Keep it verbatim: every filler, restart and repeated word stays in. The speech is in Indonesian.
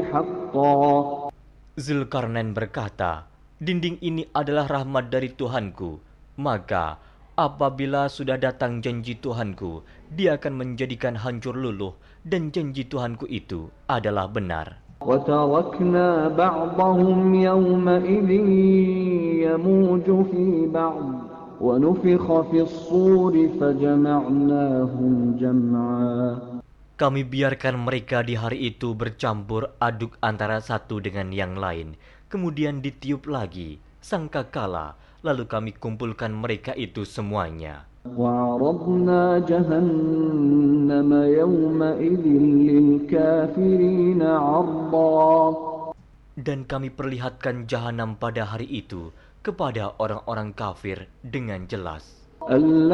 حقا. Zulkarnain berkata, dinding ini adalah rahmat dari Tuhanku, maka apabila sudah datang janji Tuhanku, dia akan menjadikan hancur luluh, dan janji Tuhanku itu adalah benar. وتركنا بعضهم يومئذ يموج في بعض ونفخ في الصور فجمعناهم جمعا. Kami biarkan mereka di hari itu bercampur aduk antara satu dengan yang lain. Kemudian ditiup lagi sangkakala, lalu kami kumpulkan mereka itu semuanya. وعرضنا جهنم يومئذ للكافرين عرضا. Dan kami perlihatkan jahanam pada hari itu kepada orang-orang kafir dengan jelas.